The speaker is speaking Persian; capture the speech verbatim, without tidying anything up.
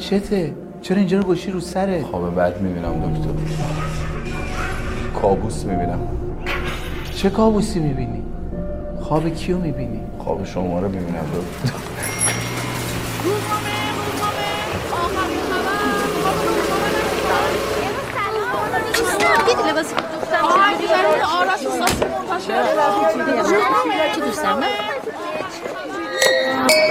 چته؟ چرا اینجا رو گوشی رو سره؟ خواب بد میبینم دکتر. کابوس میبینم. چه کابوسی میبینی؟ خواب کیو میبینی؟ خواب شما رو میبینم دکتر. دیدی لباسی که دوستم آرش و ساسی منتشر چی دوستم